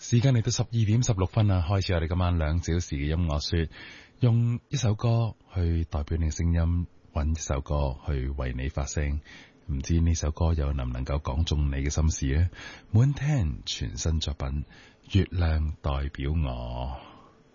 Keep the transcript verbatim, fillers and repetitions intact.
時間嚟到十二點十六分啊，開始我哋今晚兩小時嘅音樂說，用一首歌去代表你嘅聲音，揾一首歌去為你發聲。唔知呢首歌又能唔能夠講中你嘅心事呢？滿聽全新作品《月亮代表我》。